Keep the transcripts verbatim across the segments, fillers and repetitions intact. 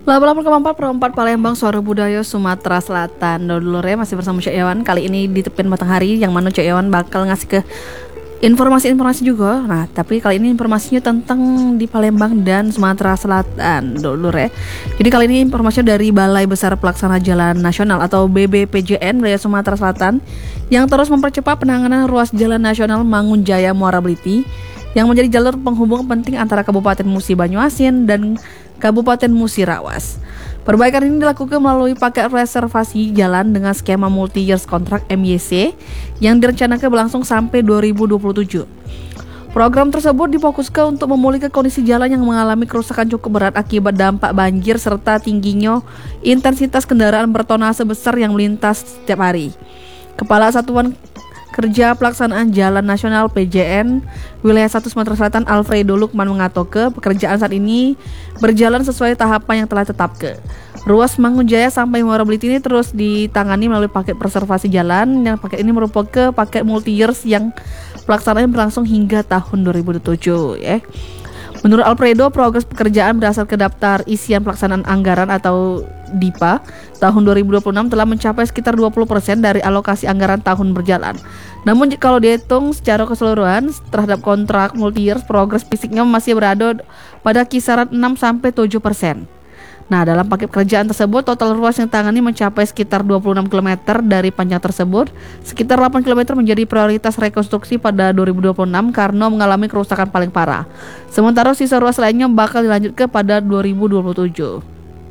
delapan puluh koma empat per empat Palembang, Suara Budaya Sumatera Selatan. Dulu ya masih bersama Cek Ewan. Kali ini di Tepin Matahari, yang mana Cek Ewan bakal ngasih ke informasi-informasi juga. Nah, tapi kali ini informasinya tentang di Palembang dan Sumatera Selatan. Dulu ya. Jadi kali ini informasinya dari Balai Besar Pelaksana Jalan Nasional atau B B P J N wilayah Sumatera Selatan yang terus mempercepat penanganan ruas Jalan Nasional Mangunjaya Muara Beliti yang menjadi jalur penghubung penting antara Kabupaten Musi Banyuasin dan Kabupaten Musi Rawas. Perbaikan ini dilakukan melalui paket reservasi jalan dengan skema multi years contract M Y C yang direncanakan berlangsung sampai dua ribu dua puluh tujuh. Program tersebut difokuskan untuk memulihkan kondisi jalan yang mengalami kerusakan cukup berat akibat dampak banjir serta tingginya intensitas kendaraan bertonase besar yang melintas setiap hari. Kepala Satuan Kerja Pelaksanaan Jalan Nasional P J N Wilayah satu Sumatera Selatan Alfredo Lukman mengatakan pekerjaan saat ini berjalan sesuai tahapan yang telah ditetapkan. Ruas Mangunjaya sampai Muara Beliti ini terus ditangani melalui paket preservasi jalan yang paket ini merupakan paket multi years yang pelaksanaannya berlangsung hingga tahun dua ribu dua puluh tujuh ya. Menurut Alfredo, progres pekerjaan berdasarkan daftar isian pelaksanaan anggaran atau D I P A tahun dua ribu dua puluh enam telah mencapai sekitar dua puluh persen dari alokasi anggaran tahun berjalan. Namun kalau dihitung secara keseluruhan terhadap kontrak multi years, progres fisiknya masih berada pada kisaran enam sampai tujuh persen. Nah, dalam paket pekerjaan tersebut, total ruas yang tangani mencapai sekitar dua puluh enam kilometer dari panjang tersebut. Sekitar delapan kilometer menjadi prioritas rekonstruksi pada dua ribu dua puluh enam karena mengalami kerusakan paling parah. Sementara sisa ruas lainnya bakal dilanjutkan pada dua ribu dua puluh tujuh.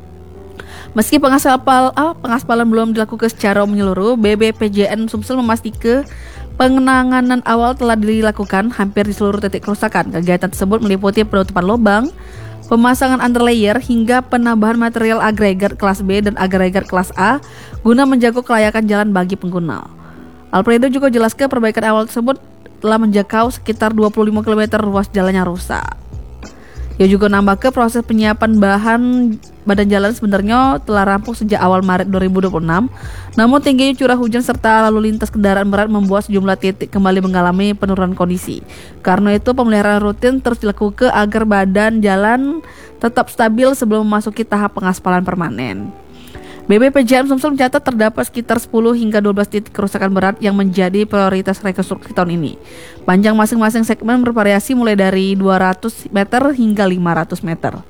Meski pengaspal, ah, pengaspalan belum dilakukan secara menyeluruh, B B P J N Sumsel memastikan penanganan awal telah dilakukan hampir di seluruh titik kerusakan. Kegiatan tersebut meliputi penutupan lubang, pemasangan underlayer hingga penambahan material agregat kelas B dan agregat kelas A guna menjaga kelayakan jalan bagi pengguna. Alfredo juga jelaskan perbaikan awal tersebut telah menjangkau sekitar dua puluh lima kilometer ruas jalan yang rusak. Ia juga nambah ke proses penyiapan bahan badan jalan sebenarnya telah rampung sejak awal Maret dua ribu dua puluh enam. Namun tingginya curah hujan serta lalu lintas kendaraan berat membuat sejumlah titik kembali mengalami penurunan kondisi. Karena itu pemeliharaan rutin terus dilakukan agar badan jalan tetap stabil sebelum memasuki tahap pengaspalan permanen. B B P J N Sumsel mencatat terdapat sekitar sepuluh hingga dua belas titik kerusakan berat yang menjadi prioritas rekonstruksi tahun ini. Panjang masing-masing segmen bervariasi mulai dari dua ratus meter hingga lima ratus meter.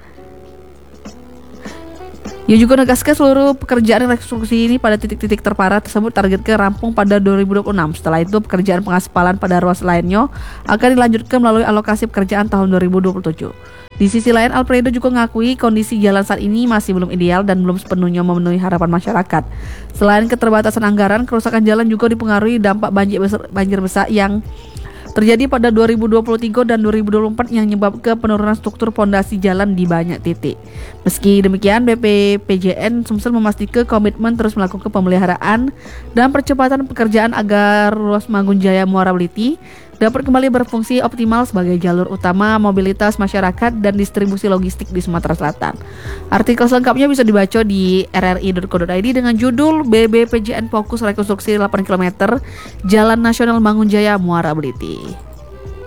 Ia juga menegaskan seluruh pekerjaan rekonstruksi ini pada titik-titik terparah tersebut targetkan rampung pada dua ribu dua puluh enam. Setelah itu pekerjaan pengaspalan pada ruas lainnya akan dilanjutkan melalui alokasi pekerjaan tahun dua ribu dua puluh tujuh. Di sisi lain, Alfredo juga mengakui kondisi jalan saat ini masih belum ideal dan belum sepenuhnya memenuhi harapan masyarakat. Selain keterbatasan anggaran, kerusakan jalan juga dipengaruhi dampak banjir besar, banjir besar yang terjadi pada dua ribu dua puluh tiga dan dua ribu dua puluh empat yang menyebabkan penurunan struktur pondasi jalan di banyak titik. Meski demikian, B P P J N Sumsel memastikan komitmen terus melakukan pemeliharaan dan percepatan pekerjaan agar ruas Mangunjaya Muara Beliti dapat kembali berfungsi optimal sebagai jalur utama mobilitas masyarakat dan distribusi logistik di Sumatera Selatan. Artikel selengkapnya bisa dibaca di r r i dot co dot i d dengan judul B B P J N Fokus Rekonstruksi delapan kilometer Jalan Nasional Mangunjaya Muara Beliti.